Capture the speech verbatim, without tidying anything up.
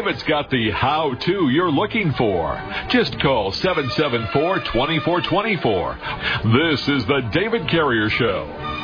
David's got the how-to you're looking for. Just call seven seven four, two four two four. This is the David Carrier Show.